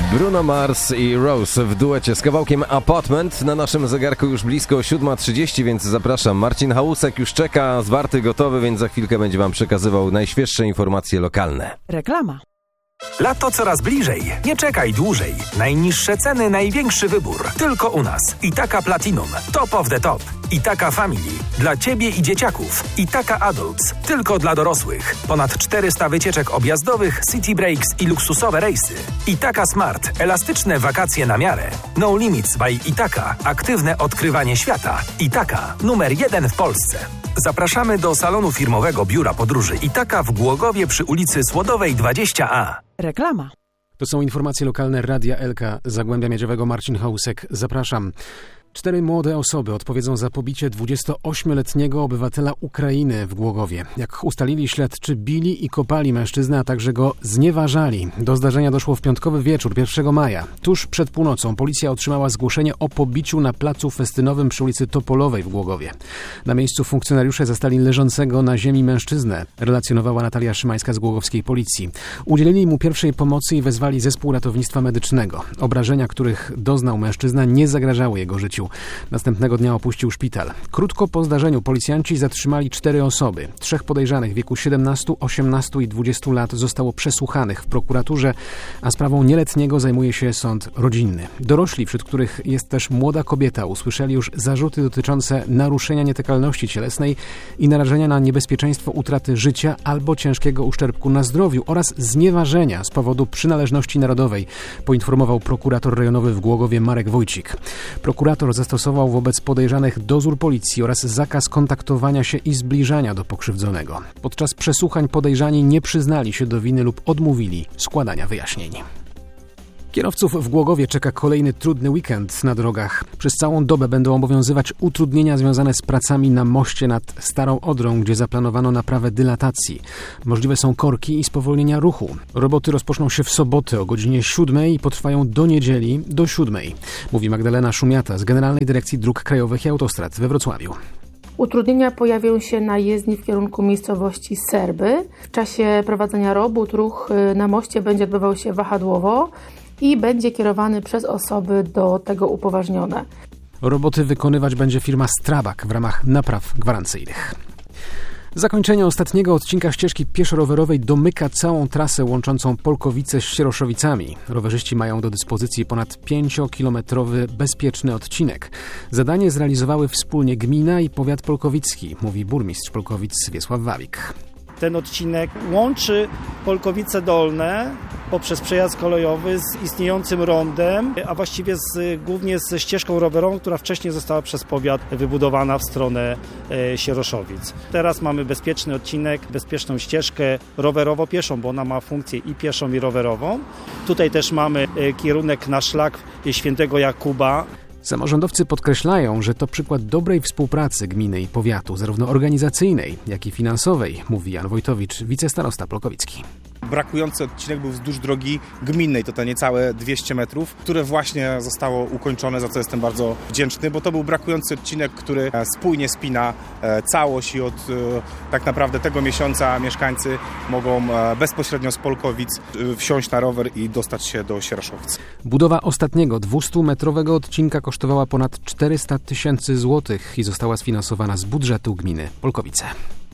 Bruno Mars i Rose w duecie z kawałkiem Apartment. Na naszym zegarku już blisko 7:30, więc zapraszam. Marcin Hałusek już czeka, zwarty, gotowy, więc za chwilkę będzie wam przekazywał najświeższe informacje lokalne. Reklama. Lato coraz bliżej. Nie czekaj dłużej. Najniższe ceny, największy wybór. Tylko u nas. Itaka Platinum. Top of the top. Itaka Family. Dla Ciebie i dzieciaków. Itaka Adults. Tylko dla dorosłych. Ponad 400 wycieczek objazdowych, city breaks i luksusowe rejsy. Itaka Smart. Elastyczne wakacje na miarę. No Limits by Itaka. Aktywne odkrywanie świata. Itaka. Numer 1 w Polsce. Zapraszamy do salonu firmowego Biura Podróży Itaka w Głogowie przy ulicy Słodowej 20A. Reklama. To są informacje lokalne Radia Elka Zagłębia Miedziowego. Marcin Hałusek, zapraszam. 4 młode osoby odpowiedzą za pobicie 28-letniego obywatela Ukrainy w Głogowie. Jak ustalili śledczy, bili i kopali mężczyznę, a także go znieważali. Do zdarzenia doszło w piątkowy wieczór 1 maja. Tuż przed północą policja otrzymała zgłoszenie o pobiciu na placu festynowym przy ulicy Topolowej w Głogowie. Na miejscu funkcjonariusze zastali leżącego na ziemi mężczyznę, relacjonowała Natalia Szymańska z głogowskiej policji. Udzielili mu pierwszej pomocy i wezwali zespół ratownictwa medycznego. Obrażenia, których doznał mężczyzna, nie zagrażały jego życiu. Następnego dnia opuścił szpital. Krótko po zdarzeniu policjanci zatrzymali 4 osoby. 3 podejrzanych w wieku 17, 18 i 20 lat zostało przesłuchanych w prokuraturze, a sprawą nieletniego zajmuje się sąd rodzinny. Dorośli, wśród których jest też młoda kobieta, usłyszeli już zarzuty dotyczące naruszenia nietykalności cielesnej i narażenia na niebezpieczeństwo utraty życia albo ciężkiego uszczerbku na zdrowiu oraz znieważenia z powodu przynależności narodowej, poinformował prokurator rejonowy w Głogowie Marek Wójcik. Prokurator zastosował wobec podejrzanych dozór policji oraz zakaz kontaktowania się i zbliżania do pokrzywdzonego. Podczas przesłuchań podejrzani nie przyznali się do winy lub odmówili składania wyjaśnień. Kierowców w Głogowie czeka kolejny trudny weekend na drogach. Przez całą dobę będą obowiązywać utrudnienia związane z pracami na moście nad Starą Odrą, gdzie zaplanowano naprawę dylatacji. Możliwe są korki i spowolnienia ruchu. Roboty rozpoczną się w sobotę o godzinie 7 i potrwają do niedzieli do 7, mówi Magdalena Szumiata z Generalnej Dyrekcji Dróg Krajowych i Autostrad we Wrocławiu. Utrudnienia pojawią się na jezdni w kierunku miejscowości Serby. W czasie prowadzenia robót ruch na moście będzie odbywał się wahadłowo i będzie kierowany przez osoby do tego upoważnione. Roboty wykonywać będzie firma Strabag w ramach napraw gwarancyjnych. Zakończenie ostatniego odcinka ścieżki pieszo-rowerowej domyka całą trasę łączącą Polkowice z Sieroszowicami. Rowerzyści mają do dyspozycji ponad 5-kilometrowy bezpieczny odcinek. Zadanie zrealizowały wspólnie gmina i powiat polkowicki, mówi burmistrz Polkowic Wiesław Wawik. Ten odcinek łączy Polkowice Dolne poprzez przejazd kolejowy z istniejącym rondem, a właściwie głównie ze ścieżką rowerową, która wcześniej została przez powiat wybudowana w stronę Sieroszowic. Teraz mamy bezpieczny odcinek, bezpieczną ścieżkę rowerowo-pieszą, bo ona ma funkcję i pieszą, i rowerową. Tutaj też mamy kierunek na szlak Świętego Jakuba. Samorządowcy podkreślają, że to przykład dobrej współpracy gminy i powiatu, zarówno organizacyjnej, jak i finansowej, mówi Jan Wojtowicz, wicestarosta polkowicki. Brakujący odcinek był wzdłuż drogi gminnej, to te niecałe 200 metrów, które właśnie zostało ukończone, za co jestem bardzo wdzięczny, bo to był brakujący odcinek, który spójnie spina całość i od tak naprawdę tego miesiąca mieszkańcy mogą bezpośrednio z Polkowic wsiąść na rower i dostać się do Sieroszowic. Budowa ostatniego 200-metrowego odcinka kosztowała ponad 400 000 złotych i została sfinansowana z budżetu gminy Polkowice.